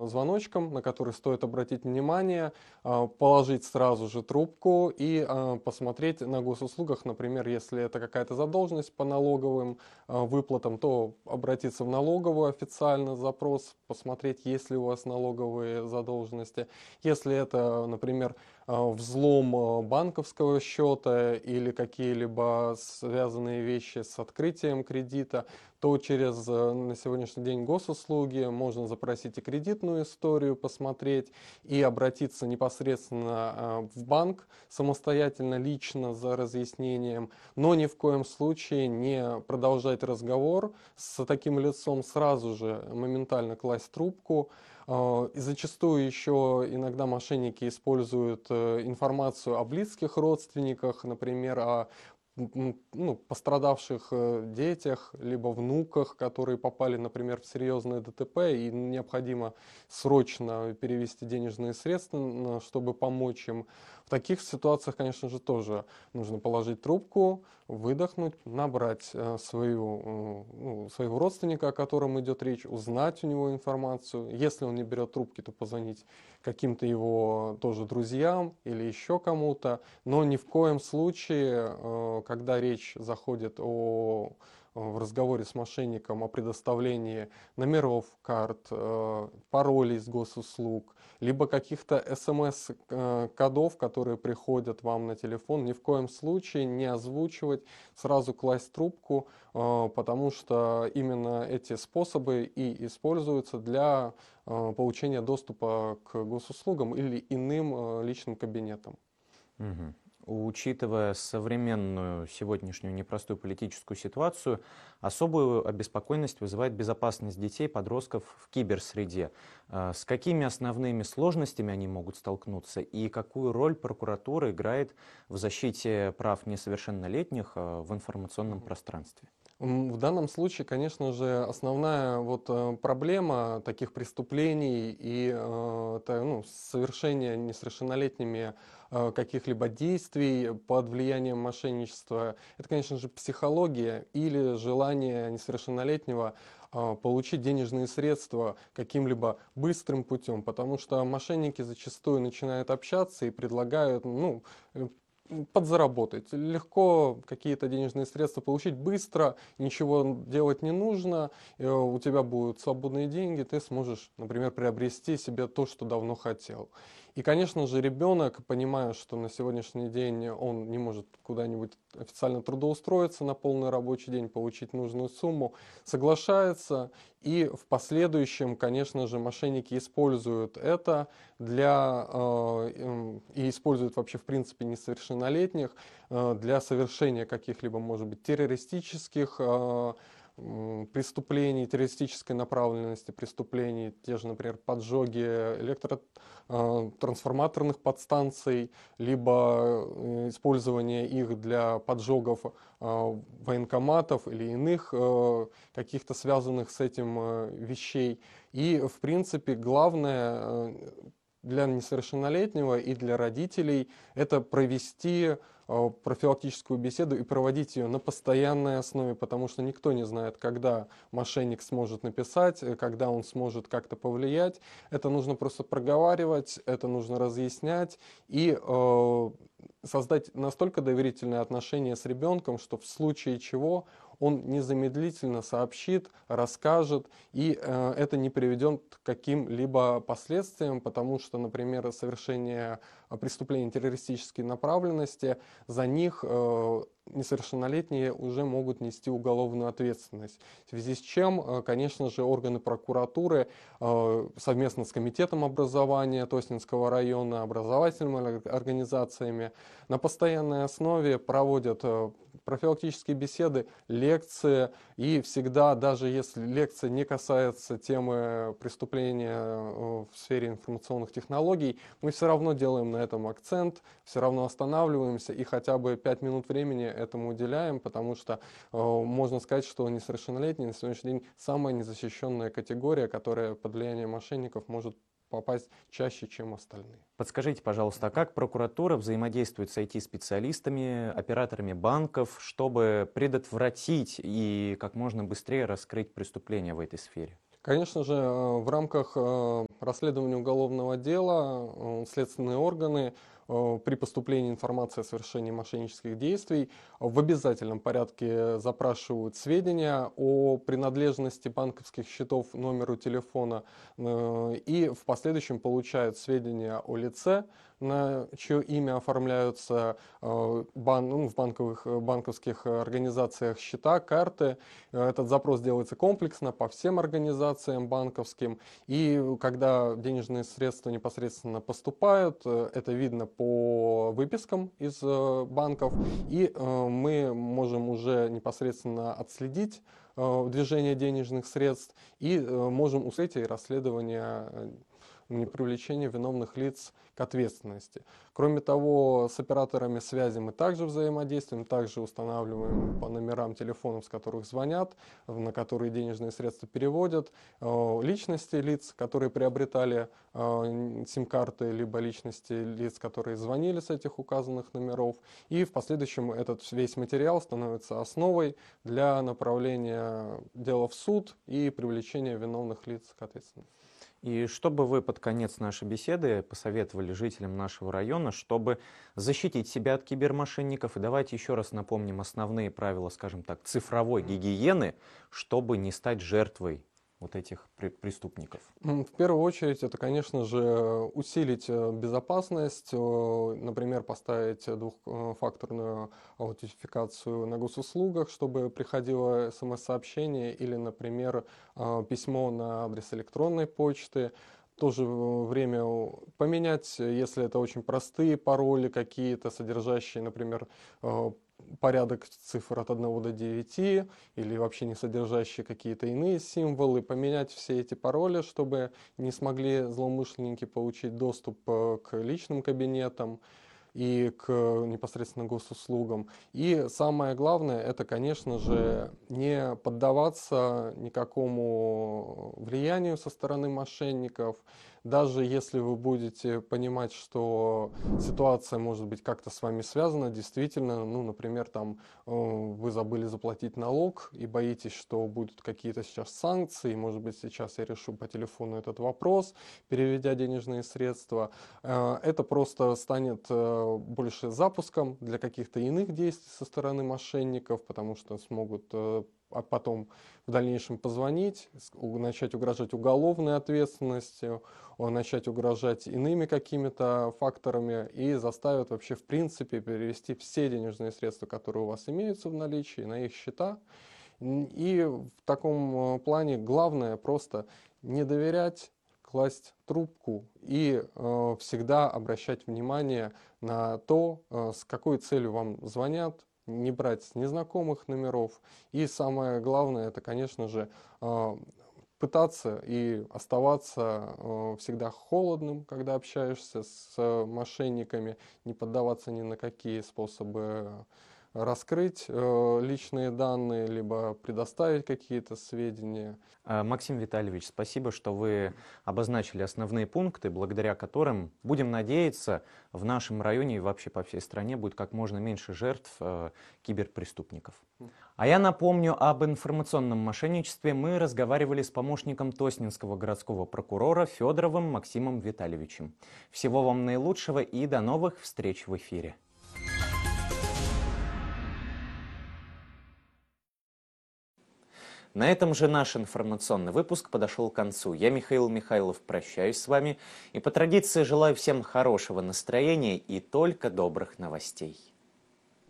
звоночком, на который стоит обратить внимание, положить сразу же трубку и посмотреть на госуслугах, например, если это какая-то задолженность по налоговым выплатам, то обратиться в налоговую официально запрос, посмотреть, есть ли у вас налоговые задолженности. Если это, например, взлом банковского счета или какие-либо связанные вещи с открытием кредита, то через на сегодняшний день госуслуги можно запросить и кредитную историю, посмотреть и обратиться непосредственно в банк самостоятельно, лично за разъяснением, но ни в коем случае не продолжать разговор с таким лицом, сразу же моментально класть трубку. И зачастую еще иногда мошенники используют информацию о близких родственниках, например, о пострадавших детях, либо внуках, которые попали, например, в серьезное ДТП, и необходимо срочно перевести денежные средства, чтобы помочь им. В таких ситуациях, конечно же, тоже нужно положить трубку, выдохнуть, набрать своего родственника, о котором идет речь, узнать у него информацию. Если он не берет трубки, то позвонить каким-то его тоже друзьям или еще кому-то. Но ни в коем случае, когда речь заходит в разговоре с мошенником о предоставлении номеров карт, паролей с госуслуг, либо каких-то смс-кодов, которые приходят вам на телефон, ни в коем случае не озвучивать, сразу класть трубку, потому что именно эти способы и используются для получения доступа к госуслугам или иным личным кабинетам. Мгм. Учитывая современную сегодняшнюю непростую политическую ситуацию, особую обеспокоенность вызывает безопасность детей, подростков в киберсреде. С какими основными сложностями они могут столкнуться и какую роль прокуратура играет в защите прав несовершеннолетних в информационном пространстве? В данном случае, конечно же, основная проблема таких преступлений и совершения несовершеннолетними каких-либо действий под влиянием мошенничества, это, конечно же, психология или желание несовершеннолетнего получить денежные средства каким-либо быстрым путем, потому что мошенники зачастую начинают общаться и предлагают, подзаработать. Легко какие-то денежные средства получить быстро, ничего делать не нужно, у тебя будут свободные деньги, ты сможешь, например, приобрести себе то, что давно хотел. И, конечно же, ребенок, понимая, что на сегодняшний день он не может куда-нибудь официально трудоустроиться на полный рабочий день, получить нужную сумму, соглашается, и в последующем, конечно же, мошенники используют это и используют вообще в принципе несовершеннолетних для совершения каких-либо, может быть, террористических преступлений, террористической направленности преступлений, те же, например, поджоги трансформаторных подстанций, либо использование их для поджогов военкоматов или иных каких-то связанных с этим вещей. И, в принципе, главное для несовершеннолетнего и для родителей это провести профилактическую беседу и проводить ее на постоянной основе, потому что никто не знает, когда мошенник сможет написать, когда он сможет как-то повлиять. Это нужно просто проговаривать, это нужно разъяснять и создать настолько доверительные отношения с ребенком, что в случае чего он незамедлительно сообщит, расскажет, и это не приведет к каким-либо последствиям, потому что, например, совершение преступлений террористической направленности, за них несовершеннолетние уже могут нести уголовную ответственность. В связи с чем, конечно же, органы прокуратуры совместно с Комитетом образования Тоснинского района, образовательными организациями на постоянной основе проводят профилактические беседы, лекции, и всегда, даже если лекция не касается темы преступления в сфере информационных технологий, мы все равно делаем на этом акцент, все равно останавливаемся и хотя бы 5 минут времени этому уделяем, потому что можно сказать, что несовершеннолетние на сегодняшний день самая незащищенная категория, которая под влиянием мошенников может попасть чаще, чем остальные. Подскажите, пожалуйста, а как прокуратура взаимодействует с IT-специалистами, операторами банков, чтобы предотвратить и как можно быстрее раскрыть преступления в этой сфере? Конечно же, в рамках расследования уголовного дела следственные органы при поступлении информации о совершении мошеннических действий в обязательном порядке запрашивают сведения о принадлежности банковских счетов номеру телефона и в последующем получают сведения о лице, на чье имя оформляются в банковских организациях счета, карты. Этот запрос делается комплексно по всем организациям банковским. И когда денежные средства непосредственно поступают, это видно по выпискам из банков. И мы можем уже непосредственно отследить движение денежных средств и можем ускорить и расследование непривлечения виновных лиц к ответственности. Кроме того, с операторами связи мы также взаимодействуем, также устанавливаем по номерам телефонов, с которых звонят, на которые денежные средства переводят, личности лиц, которые приобретали сим-карты, либо личности лиц, которые звонили с этих указанных номеров. И в последующем этот весь материал становится основой для направления дела в суд и привлечения виновных лиц к ответственности. И что бы вы под конец нашей беседы посоветовали жителям нашего района, чтобы защитить себя от кибермошенников? И давайте еще раз напомним основные правила, скажем так, цифровой гигиены, чтобы не стать жертвой вот этих преступников. В первую очередь, это, конечно же, усилить безопасность, например, поставить двухфакторную аутентификацию на госуслугах, чтобы приходило смс-сообщение или, например, письмо на адрес электронной почты. В то же время поменять, если это очень простые пароли какие-то, содержащие, например, порядок цифр от 1 до 9 или вообще не содержащие какие-то иные символы, поменять все эти пароли, чтобы не смогли злоумышленники получить доступ к личным кабинетам и к непосредственно госуслугам. И самое главное, это, конечно же, не поддаваться никакому влиянию со стороны мошенников. Даже если вы будете понимать, что ситуация может быть как-то с вами связана, действительно, ну, например, там вы забыли заплатить налог и боитесь, что будут какие-то сейчас санкции, может быть, сейчас я решу по телефону этот вопрос, переведя денежные средства, это просто станет больше запуском для каких-то иных действий со стороны мошенников, потому что смогут потом в дальнейшем позвонить, начать угрожать уголовной ответственностью, начать угрожать иными какими-то факторами и заставят вообще в принципе перевести все денежные средства, которые у вас имеются в наличии, на их счета. И в таком плане главное просто не доверять, класть трубку и всегда обращать внимание на то, с какой целью вам звонят, не брать с незнакомых номеров. И самое главное, это, конечно же, пытаться и оставаться всегда холодным, когда общаешься с мошенниками, не поддаваться ни на какие способы раскрыть личные данные, либо предоставить какие-то сведения. Максим Витальевич, спасибо, что вы обозначили основные пункты, благодаря которым, будем надеяться, в нашем районе и вообще по всей стране будет как можно меньше жертв киберпреступников. А я напомню, об информационном мошенничестве мы разговаривали с помощником Тоснинского городского прокурора Федоровым Максимом Витальевичем. Всего вам наилучшего и до новых встреч в эфире. На этом же наш информационный выпуск подошел к концу. Я, Михаил Михайлов, прощаюсь с вами и по традиции желаю всем хорошего настроения и только добрых новостей.